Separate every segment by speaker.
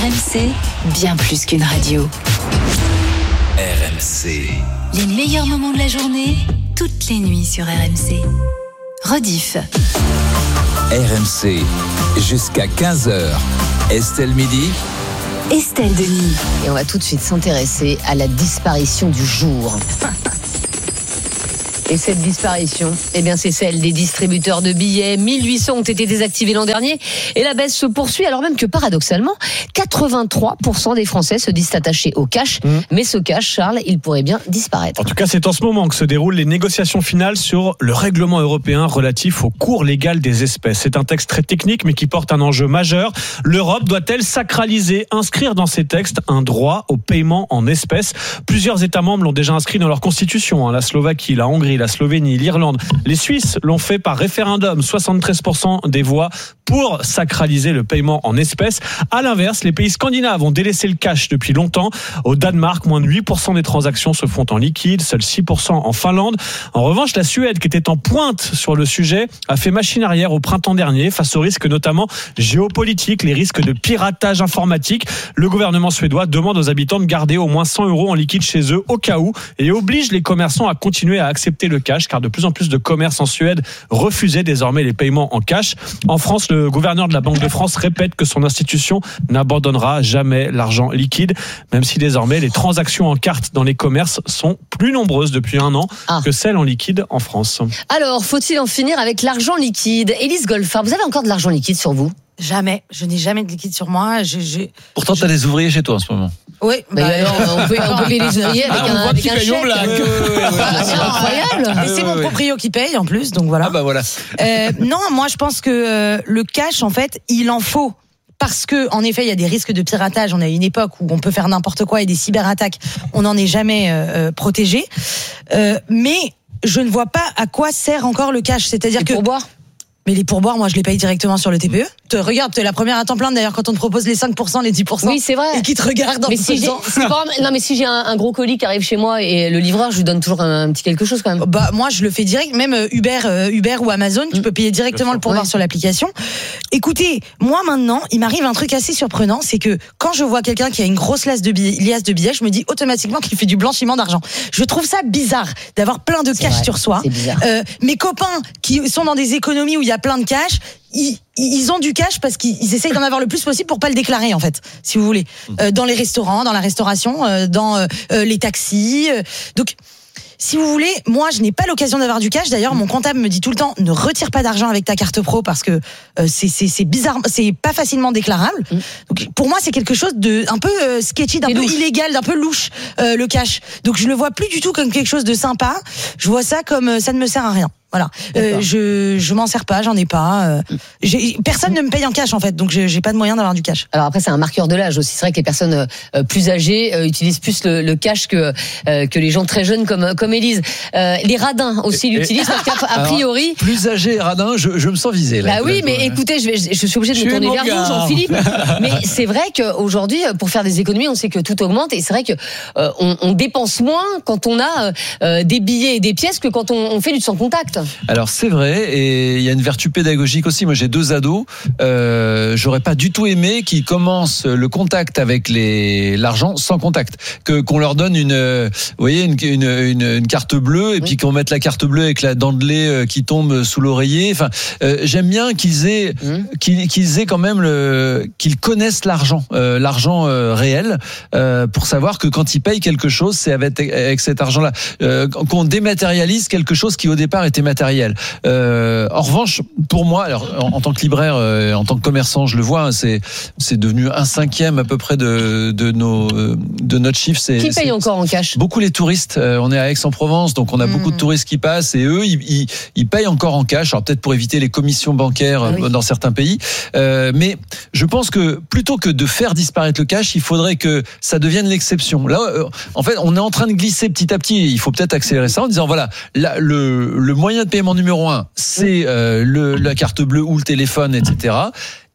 Speaker 1: RMC, bien plus qu'une radio.
Speaker 2: RMC.
Speaker 1: Les meilleurs moments de la journée, toutes les nuits sur RMC. Rediff.
Speaker 2: RMC, jusqu'à 15h. Estelle Midi.
Speaker 1: Estelle Denis.
Speaker 3: Et on va tout de suite s'intéresser à la disparition du jour. Et cette disparition, c'est celle des distributeurs de billets. 1800 ont été désactivés l'an dernier et la baisse se poursuit, alors même que paradoxalement, 83% des Français se disent attachés au cash. Mais ce cash, Charles, il pourrait bien disparaître.
Speaker 4: En tout cas, c'est en ce moment que se déroulent les négociations finales sur le règlement européen relatif au cours légal des espèces. C'est un texte très technique, mais qui porte un enjeu majeur. L'Europe doit-elle sacraliser, inscrire dans ses textes un droit au paiement en espèces ? Plusieurs États membres l'ont déjà inscrit dans leur constitution. La Slovaquie, la Hongrie, la Slovénie, l'Irlande. Les Suisses l'ont fait par référendum. 73% des voix pour sacraliser le paiement en espèces. À l'inverse, les pays scandinaves ont délaissé le cash depuis longtemps. Au Danemark, moins de 8% des transactions se font en liquide, seuls 6% en Finlande. En revanche, la Suède, qui était en pointe sur le sujet, a fait machine arrière au printemps dernier face aux risques notamment géopolitiques, les risques de piratage informatique. Le gouvernement suédois demande aux habitants de garder au moins 100 € en liquide chez eux au cas où et oblige les commerçants à continuer à accepter le cash, car de plus en plus de commerces en Suède refusaient désormais les paiements en cash. En France, le gouverneur de la Banque de France répète que son institution n'abandonnera jamais l'argent liquide, même si désormais les transactions en carte dans les commerces sont plus nombreuses depuis un an que celles en liquide en France.
Speaker 3: Alors, faut-il en finir avec l'argent liquide ? Élise Goldfarb, vous avez encore de l'argent liquide sur vous ?
Speaker 5: Jamais, je n'ai jamais de liquide sur moi.
Speaker 6: Pourtant, tu as des ouvriers chez toi en ce moment.
Speaker 5: Oui,
Speaker 3: alors, on peut payer les ouvriers avec un chèque.
Speaker 5: C'est incroyable. Et c'est mon proprio qui paye en plus, donc voilà.
Speaker 6: Voilà.
Speaker 5: Non, moi je pense que le cash, en fait, il en faut. Parce que, en effet, il y a des risques de piratage. On a une époque où on peut faire n'importe quoi et des cyberattaques. On n'en est jamais protégé. Mais je ne vois pas à quoi sert encore le cash. C'est-à-dire que
Speaker 3: pourboires.
Speaker 5: Mais les pourboires, moi, je les paye directement sur le TPE. Regarde, t'es la première à t'en plaindre d'ailleurs quand on te propose les 5%, les 10%.
Speaker 3: Oui, c'est vrai.
Speaker 5: Et qui te regardent en faisant.
Speaker 3: Mais si j'ai un gros colis qui arrive chez moi et le livreur, je lui donne toujours un petit quelque chose quand même.
Speaker 5: Moi, je le fais direct. Même Uber ou Amazon, tu peux payer directement le pourboire sur l'application. Écoutez, moi maintenant, il m'arrive un truc assez surprenant, c'est que quand je vois quelqu'un qui a une grosse liasse de billets, je me dis automatiquement qu'il fait du blanchiment d'argent. Je trouve ça bizarre d'avoir plein de cash sur soi.
Speaker 3: C'est bizarre.
Speaker 5: Mes copains qui sont dans des économies où il y a plein de cash, ils ont du cash parce qu'ils essayent d'en avoir le plus possible pour pas le déclarer, en fait, si vous voulez. Dans les restaurants, dans la restauration, dans les taxis. Donc, si vous voulez, moi, je n'ai pas l'occasion d'avoir du cash. D'ailleurs, mon comptable me dit tout le temps, ne retire pas d'argent avec ta carte pro parce que c'est bizarre, c'est pas facilement déclarable. Donc, pour moi, c'est quelque chose de un peu sketchy, d'un peu illégal, d'un peu louche, le cash. Donc, je le vois plus du tout comme quelque chose de sympa. Je vois ça comme ça ne me sert à rien. Voilà, je m'en sers pas, j'en ai pas. Personne ne me paye en cash en fait, donc j'ai pas de moyen d'avoir du cash.
Speaker 3: Alors après, c'est un marqueur de l'âge aussi. C'est vrai que les personnes plus âgées utilisent plus le cash que les gens très jeunes comme Élise. Les radins aussi l'utilisent parce qu'a priori.
Speaker 6: Plus âgés, radins, je me sens visé là.
Speaker 3: Bah oui, mais écoutez, je suis obligée de me tourner vers vous, Jean-Philippe. Mais c'est vrai qu'aujourd'hui, pour faire des économies, on sait que tout augmente et c'est vrai que on dépense moins quand on a des billets et des pièces que quand on fait du sans contact.
Speaker 6: Alors c'est vrai, et il y a une vertu pédagogique aussi. Moi j'ai 2 ados, j'aurais pas du tout aimé qu'ils commencent le contact avec l'argent sans contact, qu'on leur donne une carte bleue et puis qu'on mette la carte bleue avec la dent de lait qui tombe sous l'oreiller. Enfin, j'aime bien qu'ils aient quand même qu'ils connaissent l'argent réel, pour savoir que quand ils payent quelque chose, c'est avec cet argent-là, qu'on dématérialise quelque chose qui au départ était matériel. En revanche, pour moi, alors en tant que libraire, en tant que commerçant, je le vois, c'est devenu 1/5 à peu près de notre chiffre.
Speaker 3: Qui paye encore en cash ?
Speaker 6: Beaucoup les touristes. On est à Aix-en-Provence, donc on a beaucoup de touristes qui passent et eux, ils payent encore en cash. Alors peut-être pour éviter les commissions bancaires dans certains pays, mais je pense que plutôt que de faire disparaître le cash, il faudrait que ça devienne l'exception. Là, en fait, on est en train de glisser petit à petit. Il faut peut-être accélérer ça en disant voilà, le moyen de paiement numéro 1, c'est la carte bleue ou le téléphone, etc.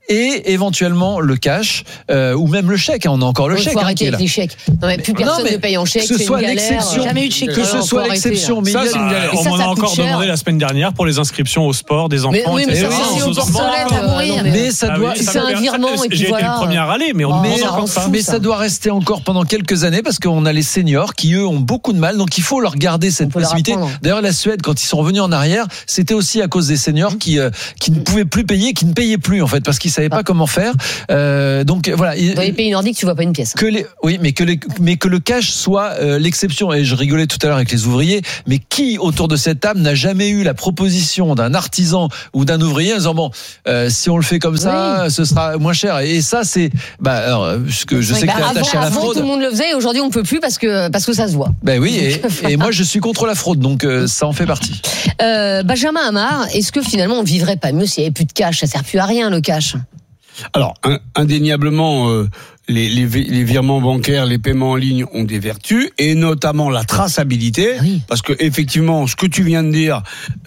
Speaker 6: et éventuellement le cash ou même le chèque. On a encore le chèque.
Speaker 3: Il faut arrêter
Speaker 6: qui est là.
Speaker 3: avec les chèques. Non, mais plus personne ne paye en chèque.
Speaker 6: Que ce soit l'exception.
Speaker 5: Jamais eu de chèque.
Speaker 6: Que ce soit l'exception. Mais
Speaker 4: Ça,
Speaker 6: il y a-
Speaker 4: on m'en a encore demandé la semaine dernière pour les inscriptions au sport des enfants.
Speaker 3: Mais
Speaker 4: etc.
Speaker 3: ça, c'est
Speaker 4: Aux
Speaker 3: au
Speaker 4: enfants.
Speaker 3: porcelaine à mourir.
Speaker 6: Mais ça doit.
Speaker 3: c'est un virement, et puis
Speaker 4: J'ai été
Speaker 3: voilà.
Speaker 4: le premier à râler, mais on
Speaker 6: Mais,
Speaker 4: demande encore ça.
Speaker 6: mais ça doit rester encore pendant quelques années parce qu'on a les seniors qui eux ont beaucoup de mal, donc il faut leur garder cette
Speaker 3: peut leur
Speaker 6: possibilité.
Speaker 3: apprendre.
Speaker 6: D'ailleurs la Suède, quand ils sont revenus en arrière, c'était aussi à cause des seniors qui ne pouvaient plus payer, qui ne payaient plus en fait parce qu'ils savaient pas comment faire. Donc voilà.
Speaker 3: Dans les pays nordiques, tu vois pas une pièce.
Speaker 6: Mais que le cash soit l'exception. Et je rigolais tout à l'heure avec les ouvriers, mais qui autour de cette table n'a jamais eu la proposition d'un artisan ou d'un ouvrier en disant bon, si on le fait comme ça, ce sera moins cher. Et ça c'est, alors, puisque je sais que tu es attaché à la
Speaker 3: avant,
Speaker 6: fraude.
Speaker 3: tout le monde le faisait, et aujourd'hui on peut plus parce que ça se voit.
Speaker 6: Ben oui, et moi je suis contre la fraude, donc ça en fait partie.
Speaker 3: Benjamin Amar, est-ce que finalement on vivrait pas mieux s'il n'y avait plus de cash? Ça sert plus à rien le cash.
Speaker 7: Alors, indéniablement, les virements bancaires, les paiements en ligne ont des vertus, et notamment la traçabilité, parce que effectivement, ce que tu viens de dire,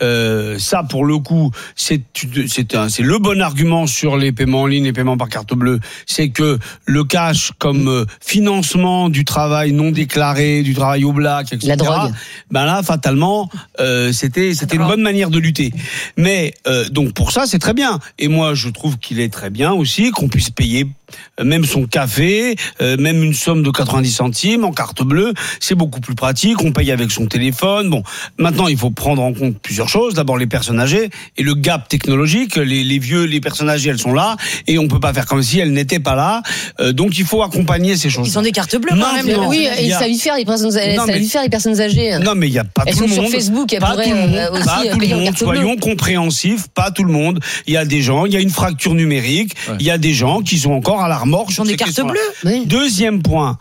Speaker 7: ça pour le coup, c'est le bon argument sur les paiements en ligne, les paiements par carte bleue, c'est que le cash comme financement du travail non déclaré, du travail au black, etc.
Speaker 3: La drogue.
Speaker 7: Ben là, fatalement, c'était une bonne manière de lutter. Mais donc pour ça, c'est très bien. Et moi, je trouve qu'il est très bien aussi qu'on puisse payer même son café, même une somme de 90 centimes en carte bleue, c'est beaucoup plus pratique, on paye avec son téléphone. Bon, maintenant il faut prendre en compte plusieurs choses, d'abord les personnes âgées et le gap technologique, les personnes âgées elles sont là et on peut pas faire comme si elles n'étaient pas là, donc il faut accompagner ces choses.
Speaker 5: Ils ont des cartes bleues quand même.
Speaker 7: Maintenant,
Speaker 3: Oui, et ça lui faire les personnes âgées.
Speaker 7: Non mais il y a pas
Speaker 3: elles
Speaker 7: tout le
Speaker 3: sont
Speaker 7: monde.
Speaker 3: sur Facebook, elles
Speaker 7: pas
Speaker 3: pourraient
Speaker 7: tout le monde,
Speaker 3: aussi
Speaker 7: pas tout le
Speaker 3: payer en
Speaker 7: monde.
Speaker 3: carte bleue.
Speaker 7: Soyons compréhensifs, pas tout le monde. Il y a des gens, il y a une fracture numérique, il y a des gens qui sont encore à la remorque.
Speaker 5: Ils ont des cartes bleues.
Speaker 3: Oui.
Speaker 7: Deuxième point,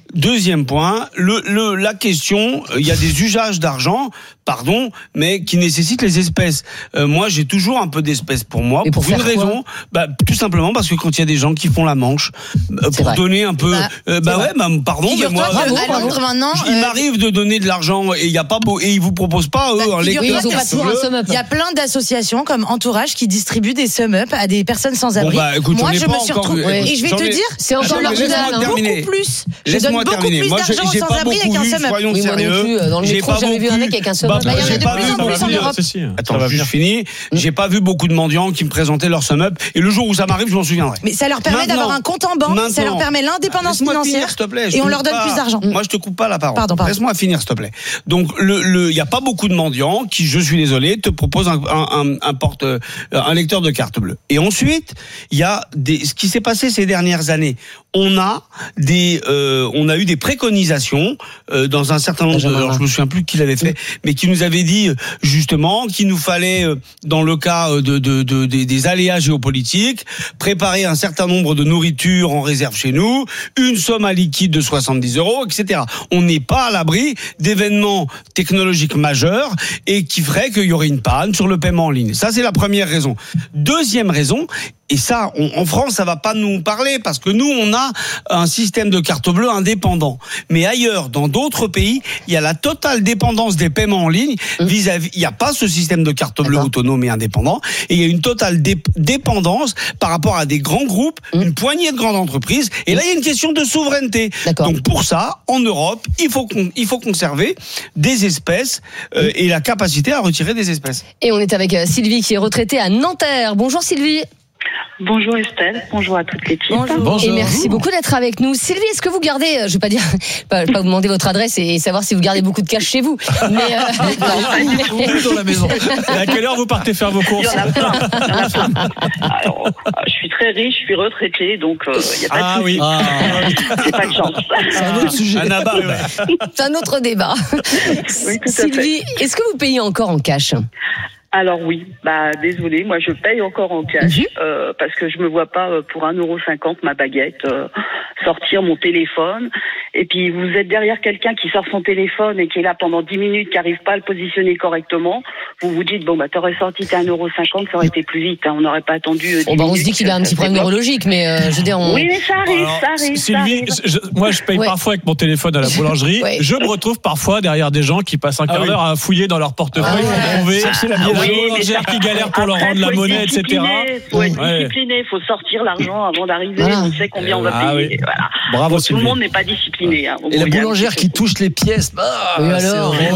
Speaker 7: la question, il y a des usages d'argent, mais qui nécessitent les espèces. Moi, j'ai toujours un peu d'espèces pour moi,
Speaker 3: et
Speaker 7: pour une
Speaker 3: faire
Speaker 7: raison, tout simplement parce que quand il y a des gens qui font la manche, pour
Speaker 3: vrai.
Speaker 7: donner un peu, pardon, mais moi,
Speaker 5: À Londres maintenant,
Speaker 7: il m'arrive de donner de l'argent et il y a pas et ils vous proposent pas un lecteur.
Speaker 3: ils ont pas toujours un sum up.
Speaker 5: il y a plein d'associations comme Entourage qui distribuent des sum up à des personnes sans abri.
Speaker 7: Écoute,
Speaker 5: Moi,
Speaker 7: j'en ai
Speaker 5: je
Speaker 7: pas
Speaker 5: me suis
Speaker 7: encore
Speaker 5: retrouvée.
Speaker 7: vu.
Speaker 5: Et je vais
Speaker 7: J'en
Speaker 5: te
Speaker 7: ai-
Speaker 5: dire,
Speaker 3: C'est encore
Speaker 7: Attends,
Speaker 3: marginal.
Speaker 7: laisse-moi terminer.
Speaker 5: beaucoup plus. Je donne
Speaker 7: Laisse-moi
Speaker 5: beaucoup
Speaker 7: terminer.
Speaker 5: plus
Speaker 7: Moi,
Speaker 5: d'argent
Speaker 7: j'ai
Speaker 5: aux
Speaker 7: pas
Speaker 5: sans-abri avec
Speaker 7: beaucoup
Speaker 5: un
Speaker 7: vu,
Speaker 5: sum up.
Speaker 7: soyons
Speaker 3: Oui, moi non
Speaker 7: sérieux.
Speaker 3: plus. Dans le
Speaker 7: J'ai
Speaker 3: métro,
Speaker 7: pas
Speaker 3: j'avais vu un
Speaker 7: beaucoup-
Speaker 3: mec avec un sum up.
Speaker 5: il y en a
Speaker 7: j'ai
Speaker 5: de
Speaker 7: pas
Speaker 5: plus
Speaker 7: vu
Speaker 5: en plus en Europe.
Speaker 7: Attends, juste fini. J'ai pas vu beaucoup de mendiants qui me présentaient leur sum up. Et le jour où ça m'arrive, je m'en souviendrai.
Speaker 5: Mais ça leur permet
Speaker 7: Maintenant-
Speaker 5: d'avoir un compte en banque, ça leur permet l'indépendance
Speaker 7: Laisse-moi finir,
Speaker 5: financière
Speaker 7: s'il te plaît. Je
Speaker 5: et on
Speaker 7: te
Speaker 5: leur
Speaker 7: coupe
Speaker 5: donne
Speaker 7: pas.
Speaker 5: plus d'argent.
Speaker 7: Moi, je te coupe pas la parole.
Speaker 5: Pardon.
Speaker 7: Laisse-moi finir, s'il te plaît. Donc, il y a pas beaucoup de mendiants qui, je suis désolé, te proposent un lecteur de carte bleue. Et ensuite, il y a ce qui s'est passé ces dernières années. On a eu des préconisations dans un certain nombre de. Alors, je me souviens plus qui l'avait fait, mais qui nous avait dit justement qu'il nous fallait, dans le cas des aléas géopolitiques, préparer un certain nombre de nourritures en réserve chez nous, une somme à liquide de 70 €, etc. On n'est pas à l'abri d'événements technologiques majeurs et qui ferait qu'il y aurait une panne sur le paiement en ligne. Ça, c'est la première raison. Deuxième raison, et ça, en France, ça va pas nous parler parce que nous, on a un système de carte bleue indépendant. Mais ailleurs, dans d'autres pays, il y a la totale dépendance des paiements en ligne vis-à-vis. Il n'y a pas ce système de carte bleue autonome et indépendant. Et il y a une totale dépendance par rapport à des grands groupes, une poignée de grandes entreprises. Et là, il y a une question de souveraineté. Donc pour ça, en Europe, il faut conserver des espèces et la capacité à retirer des espèces.
Speaker 3: Et on est avec Sylvie qui est retraitée à Nanterre. Bonjour Sylvie.
Speaker 8: Bonjour Estelle, bonjour à toute l'équipe.
Speaker 3: Et merci beaucoup d'être avec nous. Sylvie, est-ce que vous gardez, je vais pas dire, pas vous demander votre adresse et savoir si vous gardez beaucoup de cash chez vous, mais
Speaker 6: dans la maison.
Speaker 4: Et à quelle heure vous partez faire vos
Speaker 8: Il y
Speaker 4: courses?
Speaker 8: en a plein. Alors, je suis très riche, je suis retraitée, donc il n'y a pas de souci. C'est pas de chance.
Speaker 6: C'est un autre sujet.
Speaker 3: c'est un autre débat.
Speaker 8: Oui, tout à
Speaker 3: Sylvie, est-ce que vous payez encore en cash?
Speaker 8: Alors oui, désolé, moi je paye encore en cash parce que je me vois pas pour 1,50 € ma baguette sortir mon téléphone et puis vous êtes derrière quelqu'un qui sort son téléphone et qui est là pendant 10 minutes, qui n'arrive pas à le positionner correctement, vous vous dites, bon, bah, t'aurais sorti tes 1,50 €, ça aurait été plus vite, hein, on n'aurait pas attendu 10 minutes.
Speaker 3: On se dit qu'il a un petit problème neurologique, mais je veux dire,
Speaker 8: Oui, mais ça arrive,
Speaker 4: Alors,
Speaker 8: ça arrive.
Speaker 4: Sylvie, moi je paye parfois avec mon téléphone à la boulangerie.
Speaker 3: Ouais.
Speaker 4: Je me retrouve parfois derrière des gens qui passent un quart d'heure à fouiller dans leur portefeuille pour trouver la boulangère qui galère pour leur rendre la monnaie, etc.
Speaker 8: Il faut être discipliné, il faut sortir l'argent avant d'arriver, on sait combien on va payer. Voilà.
Speaker 4: Bravo,
Speaker 8: tout le monde n'est pas discipliné. Hein.
Speaker 6: Et la boulangère qui touche les pièces.
Speaker 3: Oui, alors.
Speaker 5: Elle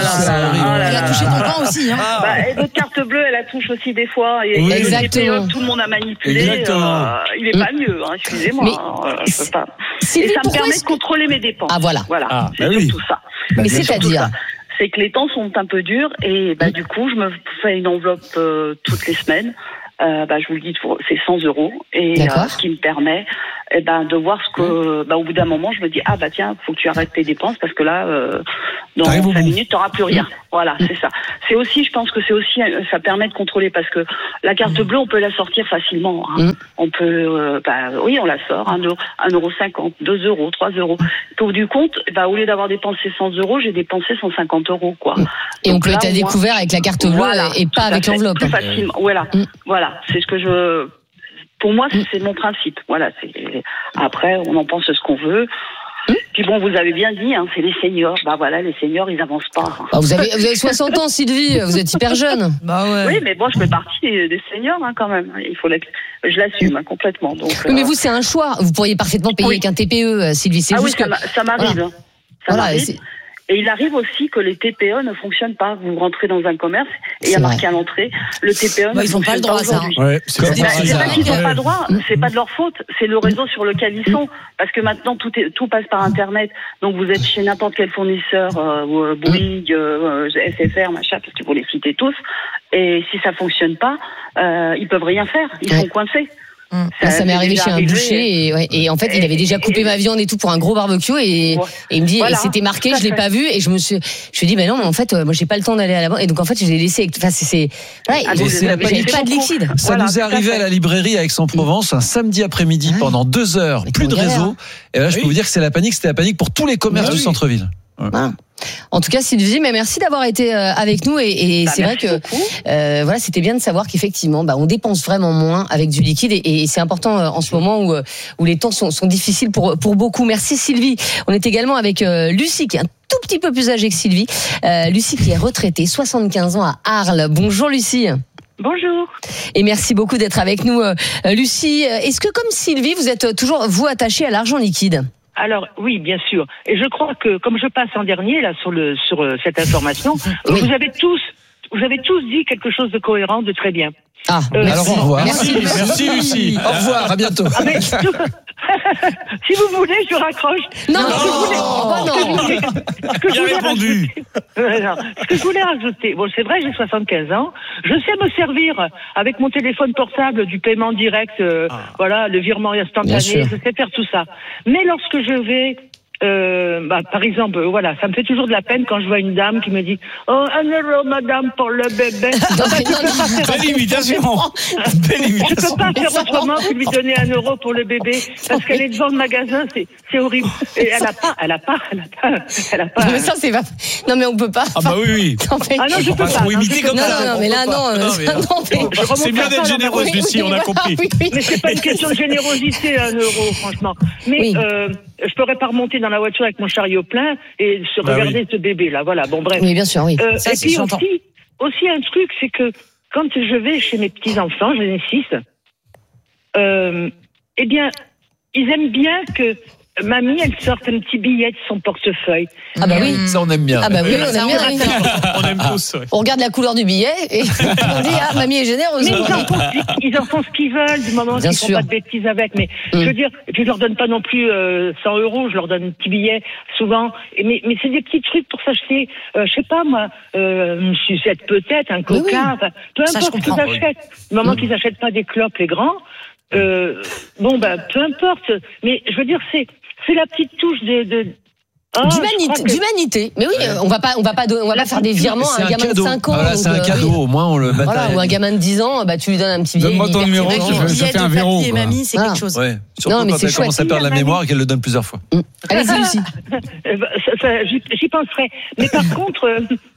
Speaker 5: a touché ton pain aussi. Hein.
Speaker 8: Et votre carte bleue, elle la touche aussi des fois. Et
Speaker 3: exactement.
Speaker 8: le TPE, tout le monde a manipulé. Il n'est pas mieux, hein, excusez-moi.
Speaker 3: Mais
Speaker 8: je peux pas.
Speaker 3: Sylvie,
Speaker 8: et ça me permet de contrôler mes dépenses.
Speaker 3: Ah, voilà.
Speaker 8: C'est surtout ça.
Speaker 3: Mais c'est-à-dire
Speaker 8: c'est que les temps sont un peu durs et du coup, je me fais une enveloppe toutes les semaines. Je vous le dis, c'est 100 € et ce qui me permet de voir ce que au bout d'un moment je me dis tiens, faut que tu arrêtes tes dépenses parce que là dans 5 minutes t'auras plus rien. Voilà, c'est ça. C'est aussi, je pense que c'est aussi, ça permet de contrôler parce que la carte bleue on peut la sortir facilement. Hein. On peut on la sort 1,50 €, 2 €, 3 €. Au bout du compte, au lieu d'avoir dépensé 100 €, j'ai dépensé 150 € quoi.
Speaker 3: Et donc on peut être à découvert avec la carte bleue et pas avec l'enveloppe.
Speaker 8: Plus facilement. Voilà, c'est ce que je. Pour moi, c'est mon principe. Voilà. Après, on en pense ce qu'on veut. Puis bon, vous avez bien dit, hein, c'est les seniors. Les seniors, ils avancent pas.
Speaker 3: Vous avez 60 ans, Sylvie. Vous êtes hyper jeune.
Speaker 8: Oui, mais bon, je fais partie des seniors, hein, quand même. Je l'assume complètement. Donc.
Speaker 3: Mais vous, c'est un choix. Vous pourriez parfaitement payer avec un TPE, Sylvie. C'est juste que
Speaker 8: ça m'arrive. Ça m'arrive. Et il arrive aussi que les TPE ne fonctionnent pas. Vous rentrez dans un commerce et il y a marqué à l'entrée, le TPE ne fonctionne pas aujourd'hui. C'est pas qu'ils n'ont pas le droit, c'est pas de leur faute, c'est le réseau sur lequel ils sont. Parce que maintenant, tout passe par Internet. Donc vous êtes chez n'importe quel fournisseur, Bouygues, SFR, machin, parce que vous les citez tous. Et si ça fonctionne pas, ils peuvent rien faire. Ils sont coincés.
Speaker 3: Ça m'est arrivé chez un boucher et en fait il avait déjà coupé ma viande et tout pour un gros barbecue et il me dit et c'était marqué, je l'ai pas vu et je me suis dit non mais en fait moi j'ai pas le temps d'aller à la banque et donc en fait je l'ai laissé. Enfin j'avais pas de liquide.
Speaker 6: Ça nous est arrivé à la librairie à Aix-en-Provence un samedi après-midi pendant 2 heures, plus de réseau et là je peux vous dire que c'est la panique, c'était la panique pour tous les commerces du centre-ville.
Speaker 3: En tout cas, Sylvie, mais merci d'avoir été avec nous et c'est vrai que c'était bien de savoir qu'effectivement, on dépense vraiment moins avec du liquide et c'est important en ce moment où les temps sont difficiles pour beaucoup. Merci Sylvie. On est également avec Lucie qui est un tout petit peu plus âgée que Sylvie. Lucie qui est retraitée, 75 ans à Arles. Bonjour Lucie.
Speaker 8: Bonjour.
Speaker 3: Et merci beaucoup d'être avec nous, Lucie. Est-ce que comme Sylvie, vous êtes toujours vous attachée à l'argent liquide ?
Speaker 9: Alors oui, bien sûr. Et je crois que comme je passe en dernier là sur cette information, vous avez tous dit quelque chose de cohérent, de très bien.
Speaker 6: Alors au revoir.
Speaker 3: Merci
Speaker 6: Lucie. Au revoir, à bientôt.
Speaker 9: Si vous voulez, je raccroche.
Speaker 3: Non.
Speaker 9: Ce que je voulais rajouter, bon, c'est vrai, j'ai 75 ans. Je sais me servir avec mon téléphone portable du paiement direct, le virement instantané. Je sais faire tout ça. Mais lorsque je vais par exemple, ça me fait toujours de la peine quand je vois une dame qui me dit 1 € madame pour le bébé.
Speaker 7: Belle imitation.
Speaker 9: Je peux pas faire autrement que lui donner 1 € pour le bébé parce qu'elle est devant le magasin, c'est horrible. Et elle a pas.
Speaker 3: Non, mais ça c'est pas. Non mais on peut pas.
Speaker 7: Ah bah oui.
Speaker 9: Non, je peux pas.
Speaker 3: Non, mais là non.
Speaker 4: C'est bien d'être généreuse, Lucie, on a compris.
Speaker 9: Mais c'est pas une question de générosité, 1 €, franchement. Mais je pourrais pas remonter dans la voiture avec mon chariot plein et se regarder ce bébé là. Voilà, bon bref.
Speaker 3: Oui, bien sûr, oui.
Speaker 9: Ça, et puis aussi un truc, c'est que quand je vais chez mes petits enfants, j'en ai 6. Ils aiment bien que mamie, elle sorte un petit billet de son portefeuille.
Speaker 3: Ah bah oui.
Speaker 6: Ça on aime bien.
Speaker 3: Ah bah oui, on aime bien.
Speaker 4: On aime tous.
Speaker 3: On regarde la couleur du billet et on dit mamie est généreuse.
Speaker 9: Mais ils en font ce qu'ils veulent du moment qu'ils font pas de bêtises avec. Mais je veux dire, je leur donne pas non plus 100 €. Je leur donne un petit billet souvent. Mais c'est des petits trucs pour s'acheter. Je sais pas moi, une sucette peut-être, un coca. Enfin, peu importe ce qu'ils achètent. Du moment qu'ils achètent pas des clopes les grands. Peu importe. Mais je veux dire, c'est la petite touche
Speaker 3: D'humanité. Mais oui, on va pas faire des virements à un gamin de 5 ans.
Speaker 6: Voilà, c'est un cadeau, au moins on le bataille.
Speaker 3: Voilà, ou un gamin de 10 ans, tu lui donnes un petit billet.
Speaker 7: Donne-moi ton numéro, je fais un verrou.
Speaker 5: Et mamie, c'est quelque chose.
Speaker 6: Ouais. Surtout quand elle commence à perdre la mémoire et qu'elle le donne plusieurs fois.
Speaker 3: Allez-y, Lucie.
Speaker 9: J'y penserai. Mais par contre,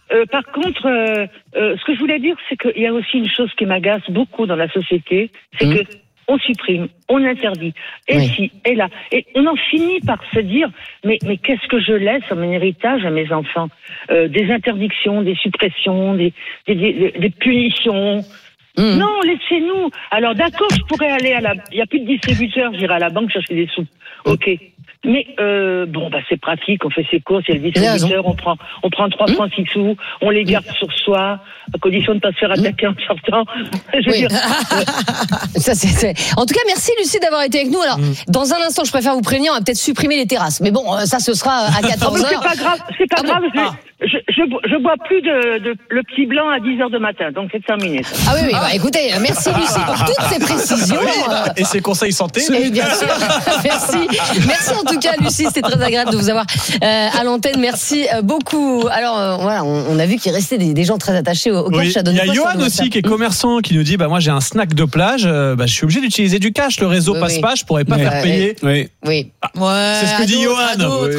Speaker 9: ce que je voulais dire, c'est qu'il y a aussi une chose qui m'agace beaucoup dans la société, c'est que on supprime, on interdit, et si, et là, et on en finit par se dire, mais qu'est-ce que je laisse en mon héritage à mes enfants ? Des interdictions, des suppressions, des punitions. Non, laissez-nous. Alors d'accord, je pourrais aller il n'y a plus de distributeur, j'irai à la banque chercher des sous. Ok. Mais c'est pratique, on fait ses courses, il y a le distributeur, on prend 3 francs 6 sous, on les garde sur soi, à condition de ne pas se faire attaquer en sortant. Je veux dire,
Speaker 3: Ça, c'est... En tout cas, merci Lucie d'avoir été avec nous. Alors, dans un instant, je préfère vous prévenir, on va peut-être supprimer les terrasses. Mais bon, ça, ce sera à 14h.
Speaker 9: C'est pas grave. Je bois plus de le petit blanc à 10h du matin, donc c'est terminé.
Speaker 3: Ah oui, écoutez, merci Lucie pour toutes ces précisions.
Speaker 4: Et ces conseils santé.
Speaker 3: Et bien sûr, merci en tout cas Lucie, c'était très agréable de vous avoir à l'antenne, merci beaucoup. Alors voilà, on a vu qu'il restait des gens très attachés au cash.
Speaker 4: Il y a Johan aussi qui est commerçant qui nous dit moi j'ai un snack de plage, je suis obligé d'utiliser du cash, le réseau passe pas, je pourrais pas faire payer.
Speaker 3: Oui.
Speaker 4: C'est ce que dit Johan.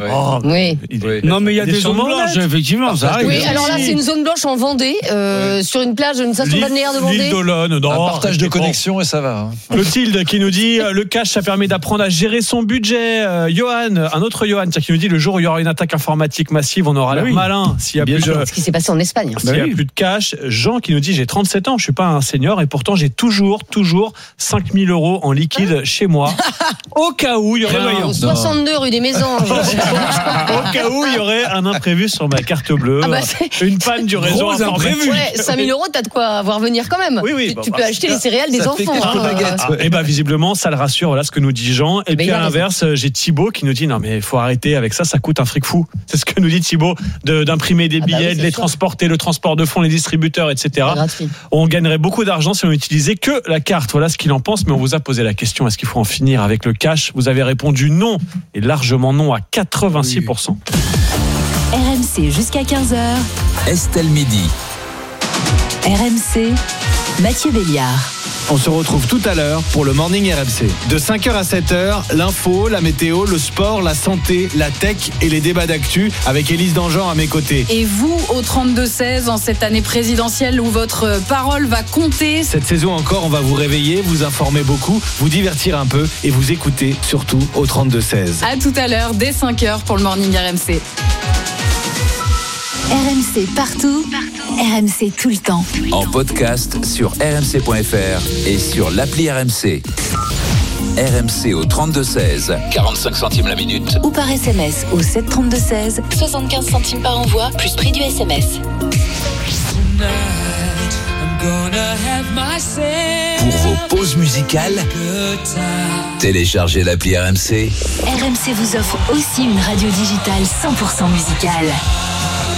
Speaker 3: Oui.
Speaker 7: Non mais il y a des zones blanches, effectivement, ça arrive.
Speaker 3: Oui, alors là c'est une zone blanche en Vendée, sur une plage, une station balnéaire de Vendée.
Speaker 4: L'île d'Olonne,
Speaker 6: un partage de connexion et ça va.
Speaker 4: Clotilde qui nous dit le cash ça permet d'apprendre à gérer son budget. Johan, un autre Johan qui nous dit le jour où il y aura une attaque informatique massive, on aura l'air malin. S'il y a plus
Speaker 3: ce qui s'est passé en Espagne.
Speaker 4: S'il y a plus de cash. Jean qui nous dit j'ai 37 ans, je suis pas un senior et pourtant j'ai toujours 5 000 € en liquide chez moi. Au cas où il y aurait
Speaker 3: 62 rue des Mésanges.
Speaker 4: Au cas où il y aurait un imprévu sur ma carte bleue, une panne du réseau informatique.
Speaker 3: 5 000 €, t'as de quoi voir venir quand même.
Speaker 4: Oui.
Speaker 3: Tu peux acheter les céréales des enfants.
Speaker 4: Et visiblement ça le rassure. Voilà ce que nous dit Jean. Et puis à l'inverse, j'ai Thibaut qui nous dit non mais il faut arrêter avec ça coûte un fric fou. C'est ce que nous dit Thibaut, d'imprimer des billets, de les transporter, le transport de fonds, les distributeurs, etc. On gagnerait beaucoup d'argent si on utilisait que la carte. Voilà ce qu'il en pense, mais on vous a posé la question, est-ce qu'il faut en finir avec le cash ? Vous avez répondu non, et largement non à 86%.
Speaker 1: RMC jusqu'à 15h.
Speaker 2: Estelle Midi.
Speaker 1: RMC, Mathieu Béliard.
Speaker 10: On se retrouve tout à l'heure pour le Morning RMC. De 5h à 7h, l'info, la météo, le sport, la santé, la tech et les débats d'actu avec Élise Dangean à mes côtés.
Speaker 11: Et vous, au 32-16, en cette année présidentielle où votre parole va compter.
Speaker 10: Cette saison encore, on va vous réveiller, vous informer beaucoup, vous divertir un peu et vous écouter surtout au 32-16.
Speaker 11: À tout à l'heure, dès 5h pour le Morning RMC.
Speaker 1: RMC partout, RMC tout le temps.
Speaker 2: En podcast sur rmc.fr et sur l'appli RMC. RMC au 32-16, 45 centimes la minute.
Speaker 1: Ou par SMS au 732-16, 75 centimes par envoi, plus prix du SMS.
Speaker 2: Pour vos pauses musicales, téléchargez l'appli RMC.
Speaker 1: RMC vous offre aussi une radio digitale 100% musicale.